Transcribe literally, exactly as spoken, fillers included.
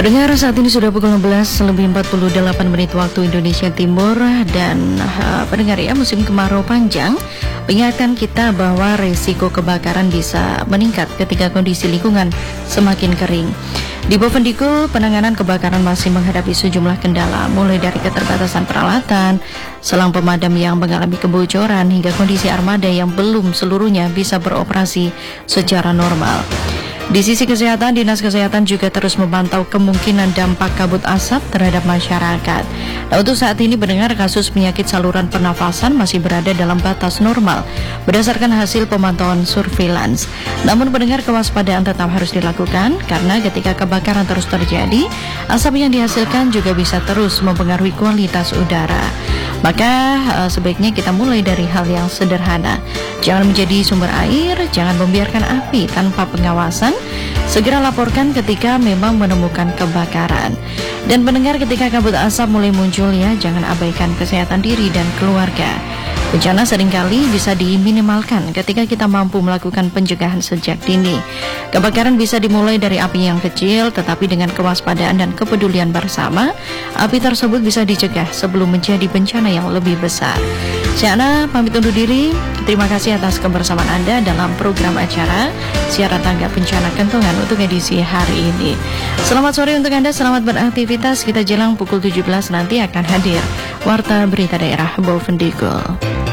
Pendengar, saat ini sudah pukul enam belas lebih empat puluh delapan menit waktu Indonesia Timur. Dan uh, pendengar ya, musim kemarau panjang mengingatkan kita bahwa resiko kebakaran bisa meningkat ketika kondisi lingkungan semakin kering. Di Bovendigul, penanganan kebakaran masih menghadapi sejumlah kendala, mulai dari keterbatasan peralatan, selang pemadam yang mengalami kebocoran, hingga kondisi armada yang belum seluruhnya bisa beroperasi secara normal. Di sisi kesehatan, Dinas Kesehatan juga terus memantau kemungkinan dampak kabut asap terhadap masyarakat. Nah, untuk saat ini pendengar, kasus penyakit saluran pernafasan masih berada dalam batas normal berdasarkan hasil pemantauan surveillance. Namun pendengar, kewaspadaan tetap harus dilakukan karena ketika kebakaran terus terjadi, asap yang dihasilkan juga bisa terus mempengaruhi kualitas udara. Maka uh, sebaiknya kita mulai dari hal yang sederhana. Jangan menjadi sumber air, jangan membiarkan api tanpa pengawasan. Segera laporkan ketika memang menemukan kebakaran. Dan pendengar, ketika kabut asap mulai muncul ya, jangan abaikan kesehatan diri dan keluarga. Bencana seringkali bisa diminimalkan ketika kita mampu melakukan pencegahan sejak dini. Kebakaran bisa dimulai dari api yang kecil, tetapi dengan kewaspadaan dan kepedulian bersama, api tersebut bisa dicegah sebelum menjadi bencana yang lebih besar. Syahna pamit undur diri. Terima kasih atas kebersamaan Anda dalam program acara Siaran Tanggap Bencana Kentongan untuk edisi hari ini. Selamat sore untuk Anda, selamat beraktivitas. Kita jelang pukul tujuh belas nanti akan hadir Warta Berita Daerah Bovendigul.